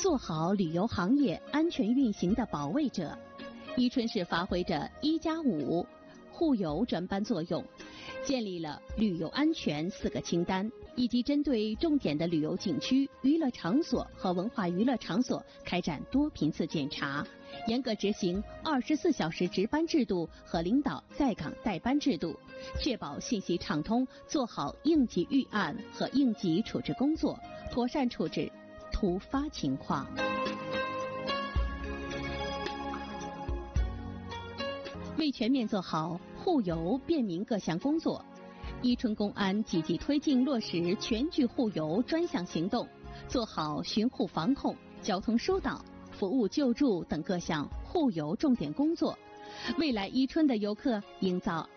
做好旅游行业安全运行的保卫者。伊春市发挥着1+5护邮专班作用，建立了旅游安全4个清单，以及针对重点的旅游景区、娱乐场所和文化娱乐场所开展多频次检查，严格执行24小时值班制度和领导在岗带班制度，确保信息畅通，做好应急预案和应急处置工作，妥善处置突发情况。为全面做好护邮便民各项工作，伊春公安积极推进落实全局护邮专项行动，做好巡护防控、交通疏导、服务救助等各项护邮重点工作，为来伊春的游客营造